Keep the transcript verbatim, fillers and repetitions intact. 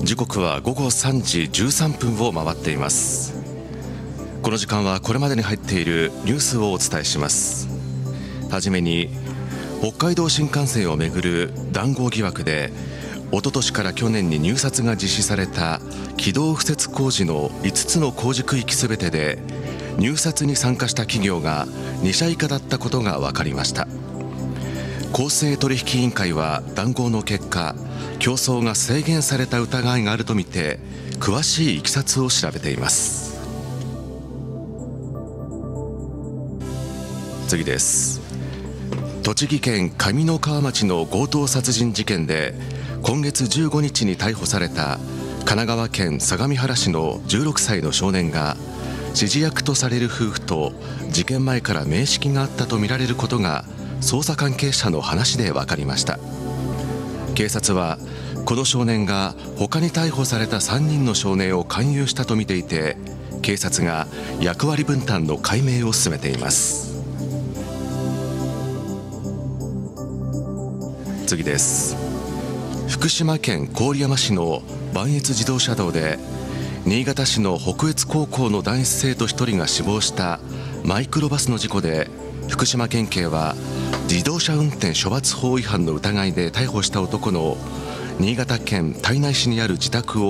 時刻はごごさんじじゅうさんぷんを回っています。この時間はこれまでに入っているニュースをお伝えします。はじめに、北海道新幹線をめぐる談合疑惑でおととしから去年に入札が実施された軌道敷設工事のいつつの工事区域すべてで入札に参加した企業がにしゃ以下だったことが分かりました。公正取引委員会は談合の結果、競争が制限された疑いがあるとみて詳しいいきさつを調べています。次です。栃木県上三川町の強盗殺人事件で今月じゅうごにちに逮捕された神奈川県相模原市のじゅうろくさいの少年が指示役とされる夫婦と事件前から面識があったとみられることが捜査関係者の話で分かりました。警察はこの少年が他に逮捕されたさんにんの少年を勧誘したとみていて、警察が役割分担の解明を進めています。次です。福島県郡山市の磐越自動車道で新潟市の北越高校の男子生徒ひとりが死亡したマイクロバスの事故で、福島県警は自動車運転処罰法違反の疑いで逮捕した男の新潟県胎内市にある自宅を